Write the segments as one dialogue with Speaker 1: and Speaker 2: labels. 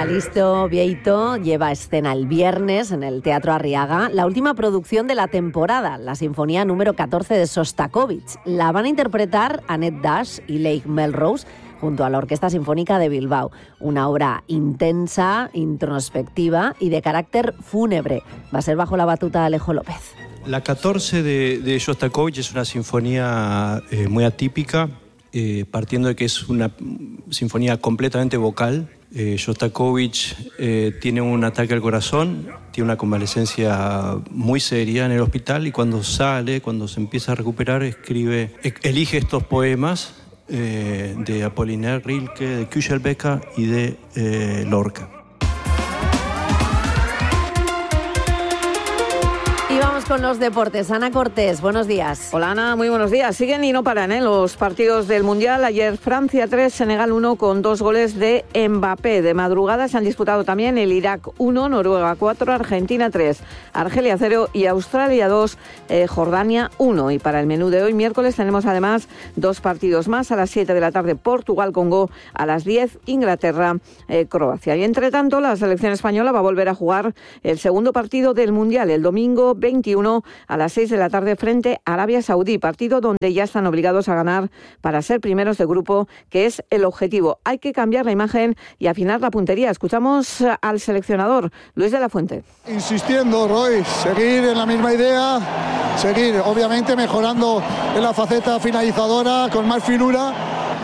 Speaker 1: Calixto Bieito lleva escena el viernes en el Teatro Arriaga la última producción de la temporada, la Sinfonía número 14 de Shostakovich. La van a interpretar Annette Dash y Lake Melrose junto a la Orquesta Sinfónica de Bilbao. Una obra intensa, introspectiva y de carácter fúnebre. Va a ser bajo la batuta de Alejo López.
Speaker 2: La 14 de Shostakovich es una sinfonía muy atípica, partiendo de que es una sinfonía completamente vocal. Shostakovich tiene un ataque al corazón, tiene una convalecencia muy seria en el hospital y cuando se empieza a recuperar, elige estos poemas de Apollinaire Rilke, de Kuchelbecka y de Lorca.
Speaker 1: Y vamos con los deportes. Ana Cortés, buenos días.
Speaker 3: Hola Ana, muy buenos días. Siguen y no paran los partidos del Mundial. Ayer Francia 3, Senegal 1 con 2 goles de Mbappé. De madrugada se han disputado también el Irak 1, Noruega 4, Argentina 3, Argelia 0 y Australia 2, Jordania 1. Y para el menú de hoy, miércoles, tenemos además 2 partidos más. A las 7 de la tarde, Portugal-Congo. A las 10, Inglaterra-Croacia. Y entre tanto, la selección española va a volver a jugar el segundo partido del Mundial el domingo 21 a las 6 de la tarde frente a Arabia Saudí, partido donde ya están obligados a ganar para ser primeros de grupo, que es el objetivo. Hay que cambiar la imagen y afinar la puntería. Escuchamos al seleccionador, Luis de la Fuente.
Speaker 4: Insistiendo, Roy, seguir en la misma idea, seguir obviamente mejorando en la faceta finalizadora con más finura,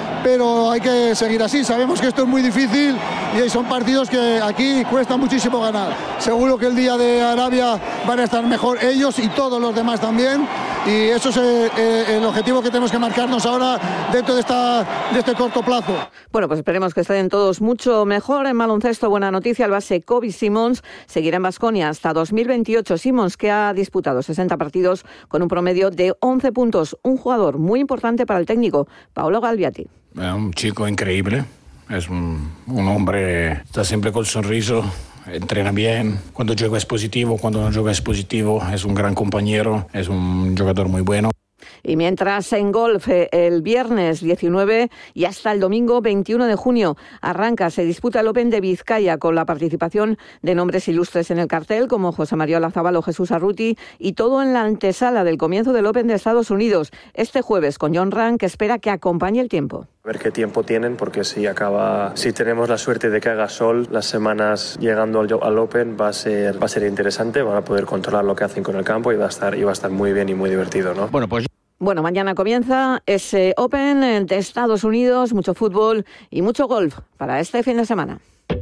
Speaker 4: pero hay que seguir así. Sabemos que esto es muy difícil y son partidos que aquí cuesta muchísimo ganar. Seguro que el día de Arabia van a estar mejor ellos y todos los demás también, y eso es el objetivo que tenemos que marcarnos ahora dentro de este corto plazo.
Speaker 3: Bueno, pues esperemos que estén todos mucho mejor. En baloncesto, buena noticia, el base Kobe Simons seguirá en Baskonia hasta 2028. Simons, que ha disputado 60 partidos con un promedio de 11 puntos. Un jugador muy importante para el técnico, Paolo Galviati.
Speaker 5: Un chico increíble, es un hombre, está siempre con el sonriso, entrena bien, cuando juega es positivo, cuando no juega es positivo, es un gran compañero, es un jugador muy bueno.
Speaker 3: Y mientras en golf, el viernes 19 y hasta el domingo 21 de junio se disputa el Open de Vizcaya con la participación de nombres ilustres en el cartel como José María Olazábal o Jesús Arruti, y todo en la antesala del comienzo del Open de Estados Unidos este jueves con Jon Rahm, que espera que acompañe el tiempo.
Speaker 6: A ver qué tiempo tienen, porque si tenemos la suerte de que haga sol, las semanas llegando al Open va a ser interesante, van a poder controlar lo que hacen con el campo y va a estar muy bien y muy divertido, ¿no?
Speaker 3: Bueno, mañana comienza ese Open de Estados Unidos, mucho fútbol y mucho golf para este fin de semana.